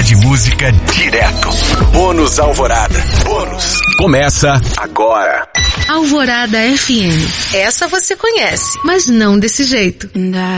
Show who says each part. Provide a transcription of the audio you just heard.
Speaker 1: de música direto. Bônus Alvorada. Bônus. Começa agora.
Speaker 2: Alvorada FM. Essa você conhece, mas não desse jeito.